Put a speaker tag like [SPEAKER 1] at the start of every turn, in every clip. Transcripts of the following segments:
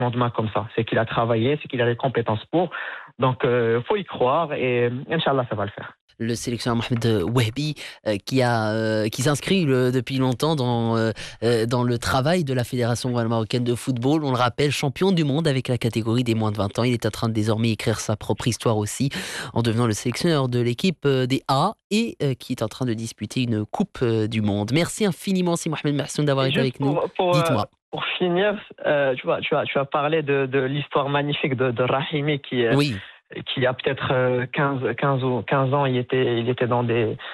[SPEAKER 1] lendemain comme ça. C'est qu'il a travaillé, c'est qu'il a les compétences pour. Donc, faut y croire et Inch'Allah, ça va le faire.
[SPEAKER 2] Le sélectionneur Mohamed Wahbi qui s'inscrit depuis longtemps dans le travail de la Fédération marocaine de football. On le rappelle, champion du monde avec la catégorie des moins de 20 ans. Il est en train de désormais écrire sa propre histoire aussi en devenant le sélectionneur de l'équipe des A et qui est en train de disputer une Coupe du Monde. Merci infiniment, si Mohamed Mahsoun, d'avoir été avec nous. Dites-moi.
[SPEAKER 1] Pour finir, tu as parlé de l'histoire magnifique de Rahimi
[SPEAKER 2] Oui.
[SPEAKER 1] Qui a peut-être 15 ans, il était dans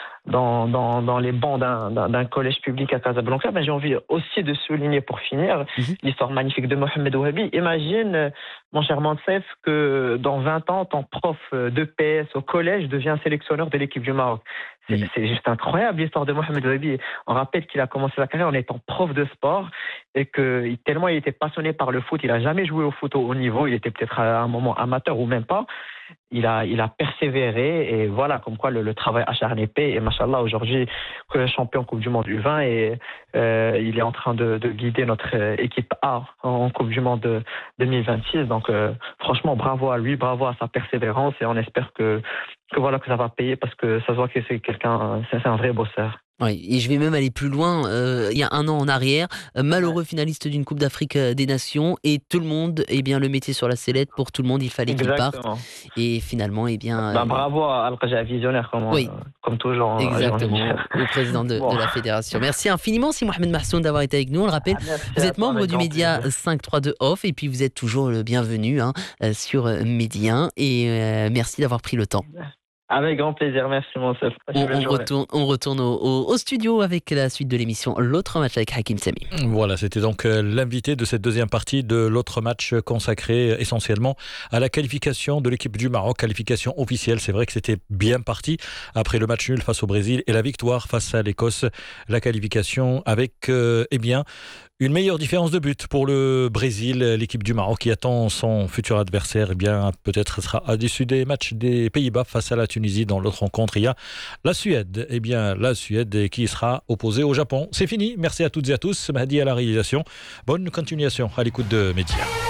[SPEAKER 1] les bancs d'un collège public à Casablanca. Mais j'ai envie aussi de souligner, pour finir, l'histoire magnifique de Mohamed Wahbi. Imagine, mon cher Mansef, que dans 20 ans, ton prof de PS au collège devient sélectionneur de l'équipe du Maroc. C'est juste incroyable, l'histoire de Mohamed Wahbi. On rappelle qu'il a commencé sa carrière en étant prof de sport et que tellement il était passionné par le foot, il n'a jamais joué au foot au haut niveau, il était peut-être à un moment amateur ou même pas. Il a persévéré et voilà, comme quoi le travail acharné paie. Et machallah, aujourd'hui, champion Coupe du Monde U20 et il est en train de guider notre équipe A en Coupe du Monde 2026. Donc, franchement, bravo à lui, bravo à sa persévérance et on espère que ça va payer parce que ça se voit que c'est un vrai bosseur.
[SPEAKER 2] Oui, et je vais même aller plus loin. Il y a un an en arrière, malheureux finaliste d'une Coupe d'Afrique des Nations, et tout le monde, le mettait sur la sellette. Pour tout le monde, il fallait qu'il parte. Et finalement,
[SPEAKER 1] bravo à Al-Qaja visionnaire, comme toujours.
[SPEAKER 2] Exactement, au président de la fédération. Merci infiniment, si Mohamed Mahsoun, d'avoir été avec nous. On le rappelle, vous êtes membre du Média 532 Off, et puis vous êtes toujours le bienvenu sur Média 1. Et merci d'avoir pris le temps.
[SPEAKER 1] Avec grand plaisir, merci Monsef.
[SPEAKER 2] On retourne au studio avec la suite de l'émission L'autre match avec Hakim Sami.
[SPEAKER 3] Voilà, c'était donc l'invité de cette deuxième partie de l'autre match consacré essentiellement à la qualification de l'équipe du Maroc, qualification officielle. C'est vrai que c'était bien parti après le match nul face au Brésil et la victoire face à l'Écosse. La qualification avec une meilleure différence de but pour le Brésil, l'équipe du Maroc qui attend son futur adversaire, peut-être sera au-dessus des matchs des Pays-Bas face à la Tunisie. Dans l'autre rencontre, il y a la Suède. La Suède qui sera opposée au Japon. C'est fini. Merci à toutes et à tous. Mahdi à la réalisation. Bonne continuation à l'écoute de Média.